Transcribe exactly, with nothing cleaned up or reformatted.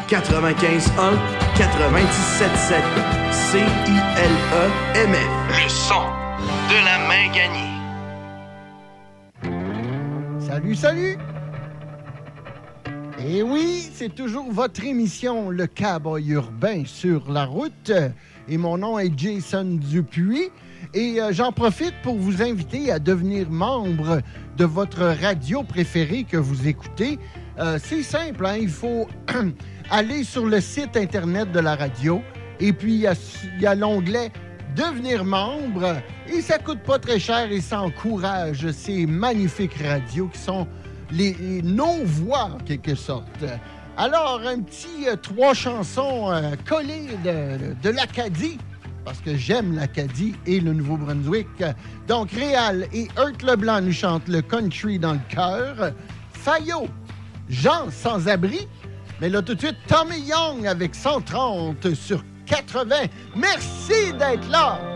quatre-vingt-quinze un quatre-vingt-dix-sept sept C I L E M F. Le son de la main gagnée. Salut, salut! Et oui, c'est toujours votre émission, Le Cowboy urbain sur la route. Et mon nom est Jason Dupuis. Et euh, j'en profite pour vous inviter à devenir membre de votre radio préférée que vous écoutez. Euh, c'est simple, hein? Il faut aller sur le site Internet de la radio. Et puis, il y a, il y a l'onglet « Devenir membre ». Et ça coûte pas très cher et ça encourage ces magnifiques radios qui sont les, les, nos voix, en quelque sorte. Alors, un petit euh, trois chansons euh, collées de, de l'Acadie, parce que j'aime l'Acadie et le Nouveau-Brunswick. Donc, Réal et Hurt Leblanc nous chantent le country dans le cœur. Fayot, Jean sans-abri. Mais là, tout de suite, Tommy Young avec cent trente sur quatre-vingts. Merci d'être là!